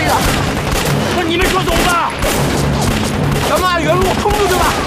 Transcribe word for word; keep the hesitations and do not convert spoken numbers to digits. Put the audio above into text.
了。那你们说怎么办？咱们按原路冲出去吧。